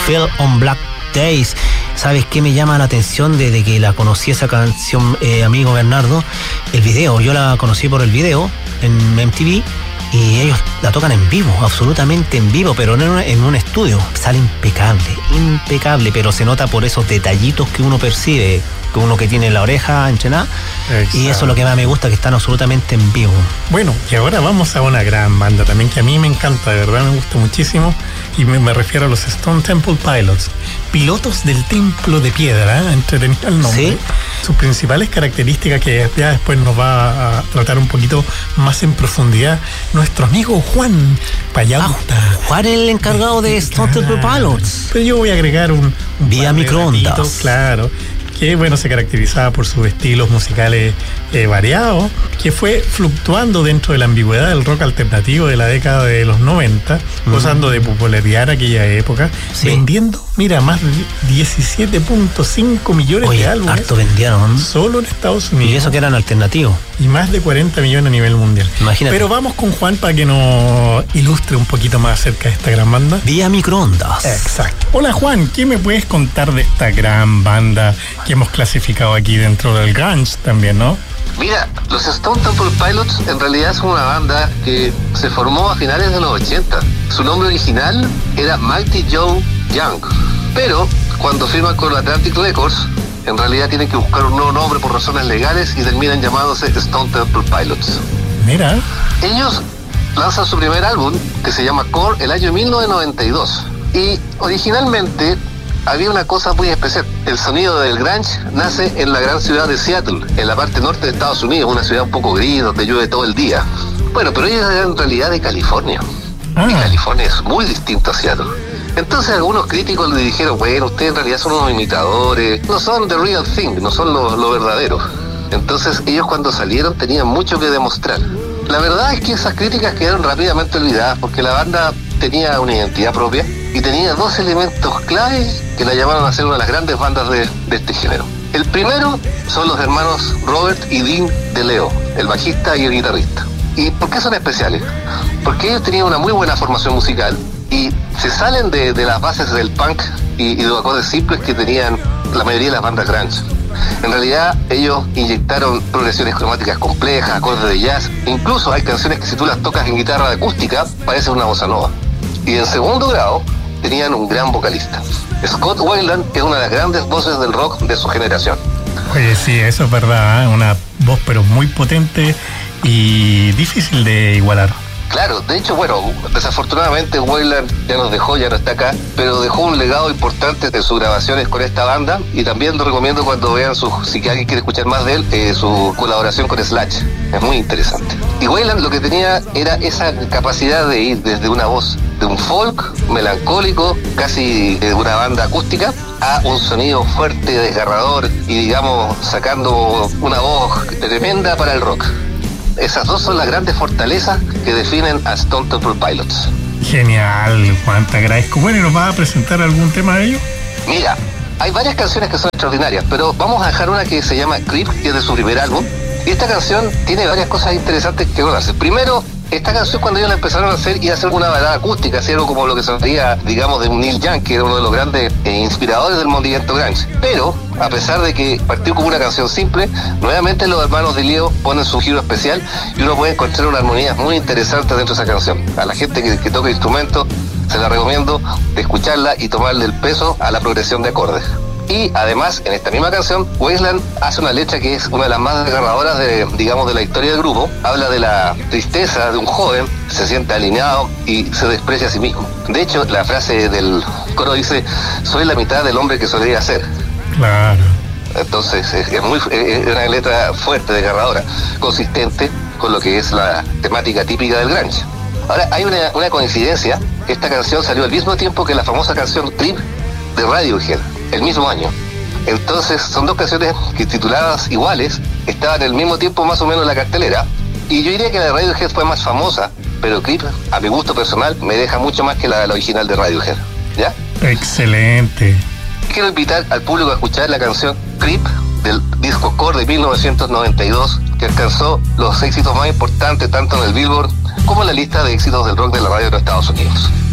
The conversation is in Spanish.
Fell on Black Days. ¿Sabes qué me llama la atención desde que la conocí esa canción, amigo Bernardo? El video, yo la conocí por el video en MTV y ellos la tocan en vivo, absolutamente en vivo, pero no en un estudio. Sale impecable, pero se nota por esos detallitos que uno percibe, que uno que tiene la oreja entrenada. Exacto. Y eso es lo que más me gusta, que están absolutamente en vivo. Bueno, y ahora vamos a una gran banda también que a mí me encanta, de verdad me gusta muchísimo, y me refiero a los Stone Temple Pilots, pilotos del templo de piedra, entretenido el nombre. ¿Sí? Sus principales características, que ya después nos va a tratar un poquito más en profundidad nuestro amigo Juan Payauta. Juan es el encargado de Stone Temple Pilots. Pero yo voy a agregar un vía microondas. Ratitos, claro, que bueno, se caracterizaba por sus estilos musicales variados, que fue fluctuando dentro de la ambigüedad del rock alternativo de la década de los 90, gozando de popularidad en aquella época, sí, vendiendo, mira, más de 17.5 millones de álbumes. Harto vendieron. Solo en Estados Unidos. Y eso que eran alternativos. Y más de 40 millones a nivel mundial. Imagínate. Pero vamos con Juan para que nos ilustre un poquito más acerca de esta gran banda. Vía microondas. Exacto. Hola Juan, ¿qué me puedes contar de esta gran banda que hemos clasificado aquí dentro del grunge también, no? Mira, los Stone Temple Pilots en realidad son una banda que se formó a finales de los 80. Su nombre original era Mighty Joe Young, pero cuando firman con Atlantic Records, en realidad tienen que buscar un nuevo nombre por razones legales y terminan llamándose Stone Temple Pilots. Mira. Ellos lanzan su primer álbum, que se llama Core, el año 1992. Y originalmente había una cosa muy especial. El sonido del grunge nace en la gran ciudad de Seattle, en la parte norte de Estados Unidos, una ciudad un poco gris, donde llueve todo el día. Bueno, pero ellos eran en realidad de California. Y California es muy distinto a Seattle. Entonces algunos críticos le dijeron, bueno, ustedes en realidad son unos imitadores, no son the real thing, no son lo verdadero. Entonces ellos cuando salieron tenían mucho que demostrar. La verdad es que esas críticas quedaron rápidamente olvidadas, porque la banda tenía una identidad propia y tenía dos elementos claves que la llamaron a ser una de las grandes bandas de este género. El primero son los hermanos Robert y Dean DeLeo, el bajista y el guitarrista. ¿Y por qué son especiales? Porque ellos tenían una muy buena formación musical y se salen de las bases del punk y de los acordes simples que tenían la mayoría de las bandas grunge. En realidad ellos inyectaron progresiones cromáticas complejas, acordes de jazz, incluso hay canciones que si tú las tocas en guitarra acústica parecen una bossa nova. Y en segundo grado tenían un gran vocalista. Scott Weiland es una de las grandes voces del rock de su generación. Oye, sí, eso es verdad, ¿eh? Una voz pero muy potente y difícil de igualar. Claro, de hecho, bueno, desafortunadamente Weiland ya nos dejó, ya no está acá, pero dejó un legado importante de sus grabaciones con esta banda, y también lo recomiendo cuando vean si alguien quiere escuchar más de él, su colaboración con Slash, es muy interesante. Y Weiland lo que tenía era esa capacidad de ir desde una voz de un folk melancólico, casi de una banda acústica, a un sonido fuerte, desgarrador, y digamos, sacando una voz tremenda para el rock. Esas dos son las grandes fortalezas que definen a Stone Temple Pilots. Genial, Juan, te agradezco. Bueno, ¿y nos vas a presentar algún tema de ellos? Mira, hay varias canciones que son extraordinarias, pero vamos a dejar una que se llama Creep, que es de su primer álbum. Y esta canción tiene varias cosas interesantes que conocer. Primero, esta canción cuando ellos la empezaron a hacer, iba a ser una balada acústica, así algo como lo que sería, digamos, de un Neil Young, que era uno de los grandes inspiradores del movimiento grunge. Pero, a pesar de que partió como una canción simple, nuevamente los hermanos DeLeo ponen su giro especial y uno puede encontrar una armonía muy interesante dentro de esa canción. A la gente que toca instrumentos, se la recomiendo de escucharla y tomarle el peso a la progresión de acordes. Y además, en esta misma canción, Weiland hace una letra que es una de las más desgarradoras de la historia del grupo. Habla de la tristeza de un joven, se siente alienado y se desprecia a sí mismo. De hecho, la frase del coro dice, soy la mitad del hombre que solía ser. Claro. Entonces, es una letra fuerte, desgarradora, consistente con lo que es la temática típica del grunge. Ahora, hay una coincidencia. Esta canción salió al mismo tiempo que la famosa canción Creep de Radiohead, el mismo año. Entonces son dos canciones que, tituladas iguales, estaban al mismo tiempo más o menos en la cartelera, y yo diría que la de Radiohead fue más famosa, pero Creep, a mi gusto personal, me deja mucho más que la original de Radiohead. ¿Ya? Excelente. Quiero invitar al público a escuchar la canción Creep del disco Core de 1992, que alcanzó los éxitos más importantes tanto en el Billboard como en la lista de éxitos del rock de la radio de los Estados Unidos.